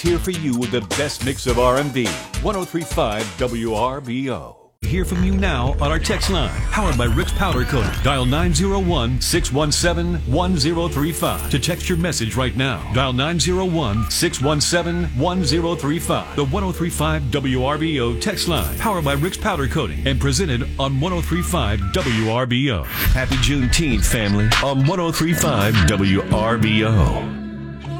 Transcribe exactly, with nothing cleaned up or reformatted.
Here for you with the best mix of R and B. one oh three point five W R B O. Hear from you now on our text line, powered by Rick's Powder Coating. Dial nine zero one, six one seven, one zero three five to text your message right now. Dial nine zero one, six one seven, one zero three five. The one oh three point five W R B O text line, powered by Rick's Powder Coating and presented on one oh three point five W R B O. Happy Juneteenth, family, on one oh three point five W R B O.